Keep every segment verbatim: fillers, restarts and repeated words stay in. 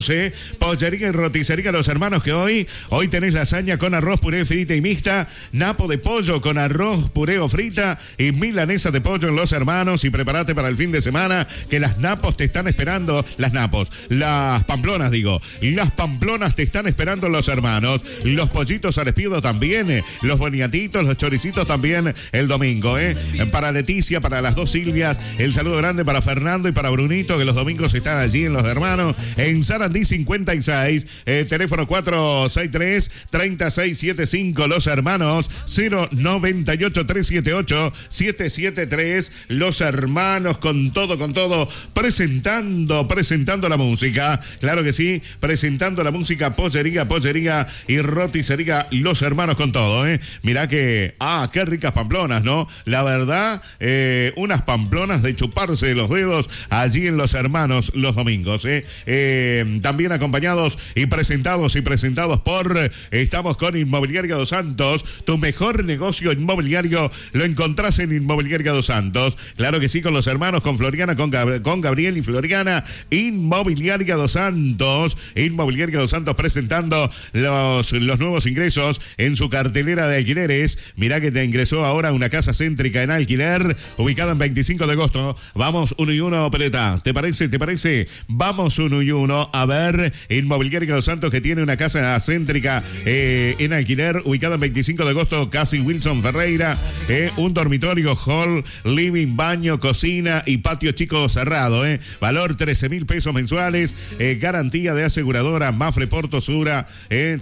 once. Pollería y roticería Los Hermanos, que hoy, hoy tenés lasaña con arroz, puré, frita y mixta, napo de pollo con arroz, puré o frita y milanesa de pollo en Los Hermanos. Y prepárate para el fin de semana, que las napos te están esperando. Las napos, las pamplonas, digo. Las pamplonas te están esperando en Los Hermanos. Los pollitos al espiedo también. Los boniatitos, los choricitos también el domingo, ¿eh? Para Leticia, para las dos Silvias, el saludo grande para Fernando y para Brunito, que los domingos están allí en Los Hermanos, en Sarandí cincuenta y seis, eh, teléfono cuatro seis tres, tres seis siete cinco, Los Hermanos, cero noventa y ocho, tres siete ocho, siete siete tres, Los Hermanos, con todo, con todo, presentando, presentando la música, claro que sí, presentando la música, pollería, pollería y roticería, Los Hermanos con todo, ¿eh? Mirá que, ah, qué ricas pamplonas, ¿no? La verdad, eh, unas pamplonas de chuparse los dedos allí en Los Hermanos los domingos, ¿eh? Eh, también acompañados y presentados y presentados por, eh, estamos con Inmobiliaria Dos Santos, tu mejor negocio inmobiliario lo encontrás en Inmobiliaria Dos Santos, claro que sí, con Los Hermanos, con Floriana, con, Gab- con Gabriel y Floriana, Inmobiliaria Dos Santos, Inmobiliaria Dos Santos presentando los, los nuevos ingresos en su cartelera de alquileres. Mirá que te ingresó ahora una casa céntrica en alquiler, ubicada en veinticinco de agosto. Vamos uno y uno, Peleta. ¿Te parece? ¿Te parece? Vamos uno y uno a ver Inmobiliaria Los Santos, que tiene una casa céntrica eh, en alquiler, ubicada en veinticinco de agosto, casi Wilson Ferreira. Eh, un dormitorio, hall, living, baño, cocina y patio chico cerrado. Eh. Valor trece mil pesos mensuales. Eh, garantía de aseguradora Mafre Porto Sura. Eh,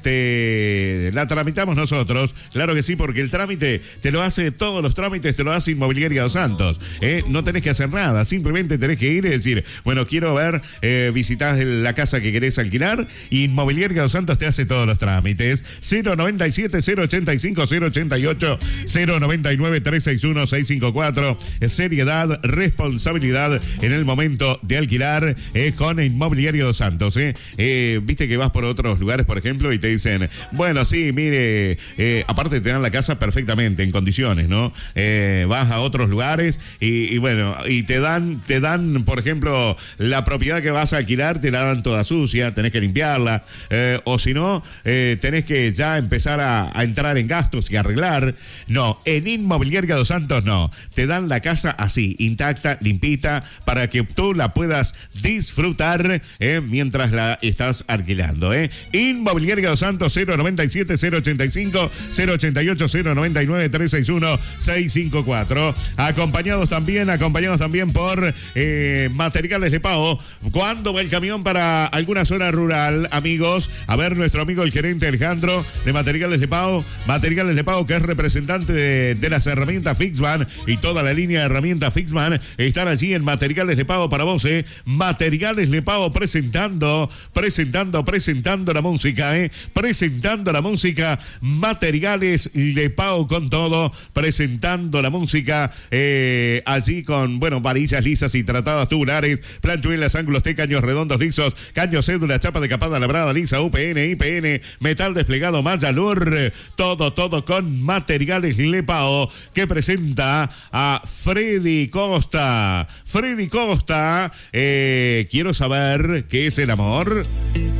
te la tramitamos nosotros. Claro que sí, porque el trámite te lo hace, todos los trámites te lo hace Inmobiliaria Dos Santos. Eh, no tenés que hacer nada, simplemente tenés que ir y decir, bueno, quiero ver, eh, visitar la casa que querés alquilar, y Inmobiliaria Dos Santos te hace todos los trámites. cero noventa y siete, cero ochenta y cinco, cero ochenta y ocho, cero noventa y nueve, tres seis uno, seis cinco cuatro. Seriedad, responsabilidad en el momento de alquilar, eh, con Inmobiliaria Dos Santos. Eh. Eh, Viste que vas por otros lugares, por ejemplo, y te dicen, bueno, sí, mire, eh, aparte te dan la casa perfectamente, en condiciones, ¿no? Eh, vas a otros lugares y, y bueno, y te dan, te dan, por ejemplo, la propiedad que vas a alquilar, te la dan toda sucia, tenés que limpiarla, eh, o si no, eh, tenés que ya empezar a, a entrar en gastos y arreglar. No, en Inmobiliaria Dos Santos no, te dan la casa así, intacta, limpita, para que tú la puedas disfrutar, eh, mientras la estás alquilando, eh. Inmobiliaria Dos Santos, cero noventa y siete, cero ochenta y cinco, cero ochenta y ocho, cero noventa y nueve, tres seis uno, seis cinco cuatro. Acompañados también, acompañados también por eh, Materiales de Pau. ¿Cuándo va el camión para alguna zona rural, amigos? A ver, nuestro amigo el gerente Alejandro de Materiales de Pau. Materiales de Pau, que es representante de, de las herramientas Fixman y toda la línea de herramientas Fixman, están allí en Materiales de Pau para vos, eh. Materiales de Pau presentando, presentando, presentando la música, eh. Presentando la música, Materiales de Pau con todo, presentando la música, eh, allí con, bueno, varillas lisas y tratadas tubulares, planchuelas, ángulos T, caños redondos lisos, caños cédula, chapa de capada labrada lisa, U P N, I P N, metal desplegado, malla Lur, todo, todo con Materiales de Pau, que presenta a Freddy Costa. Freddy Costa, eh, quiero saber qué es el amor.